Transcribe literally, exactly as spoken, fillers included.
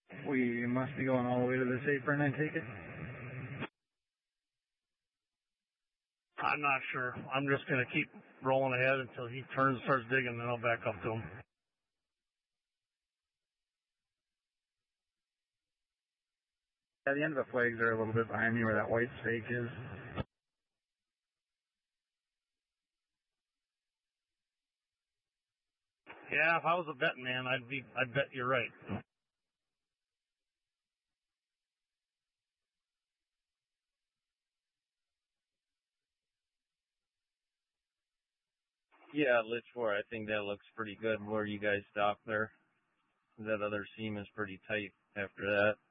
We must be going all the way to this apron, I take it? I'm not sure. I'm just going to keep rolling ahead until he turns and starts digging, and then I'll back up to him. Yeah, the end of the flags are a little bit behind me where that white stake is. Yeah, if I was a betting man, I'd be, I'd bet you're right. Yeah, Lich four, I think that looks pretty good where you guys stop there. That other seam is pretty tight after that.